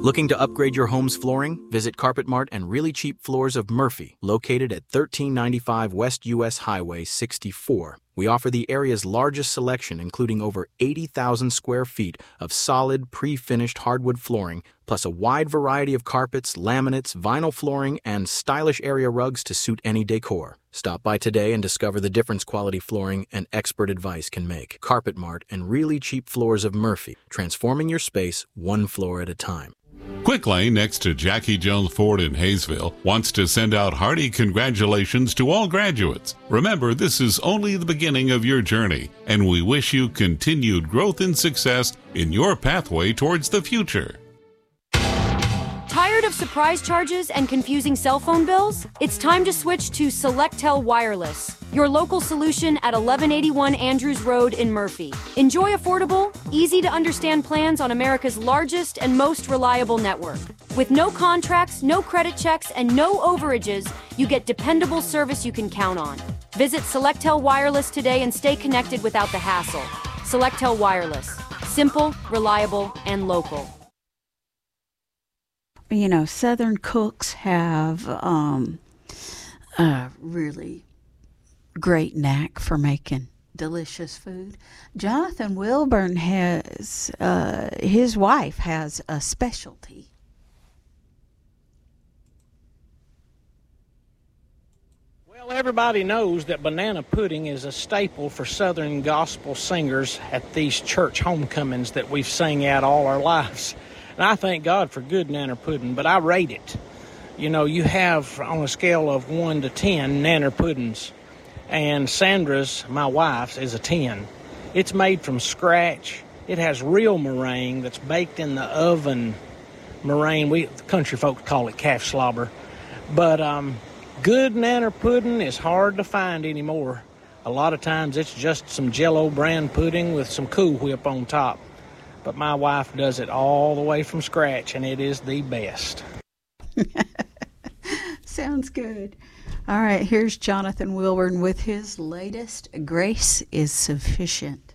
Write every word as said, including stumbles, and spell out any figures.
Looking to upgrade your home's flooring? Visit Carpet Mart and Really Cheap Floors of Murphy, located at thirteen ninety-five West U S Highway sixty-four. We offer the area's largest selection, including over eighty thousand square feet of solid, pre-finished hardwood flooring, plus a wide variety of carpets, laminates, vinyl flooring, and stylish area rugs to suit any decor. Stop by today and discover the difference quality flooring and expert advice can make. Carpet Mart and Really Cheap Floors of Murphy, transforming your space one floor at a time. Quick Lane, next to Jackie Jones Ford in Hayesville, wants to send out hearty congratulations to all graduates. Remember, this is only the beginning of your journey, and we wish you continued growth and success in your pathway towards the future. Tired of surprise charges and confusing cell phone bills? It's time to switch to Selectel Wireless, your local solution at eleven eighty-one Andrews Road in Murphy. Enjoy affordable, easy-to-understand plans on America's largest and most reliable network. With no contracts, no credit checks, and no overages, you get dependable service you can count on. Visit Selectel Wireless today and stay connected without the hassle. Selectel Wireless. Simple, reliable, and local. You know, Southern cooks have um, a really great knack for making delicious food. Jonathan Wilburn has, uh, his wife has a specialty. Well, everybody knows that banana pudding is a staple for Southern gospel singers at these church homecomings that we've sang at all our lives. And I thank God for good nanner pudding, but I rate it. You know, you have on a scale of one to ten nanner puddings, and Sandra's, my wife's, is a ten. It's made from scratch. It has real meringue that's baked in the oven. Meringue, we country folks call it calf slobber. But um, good nanner pudding is hard to find anymore. A lot of times it's just some Jell-O brand pudding with some Cool Whip on top. But my wife does it all the way from scratch, and it is the best. Sounds good. All right, here's Jonathan Wilburn with his latest, Grace is Sufficient.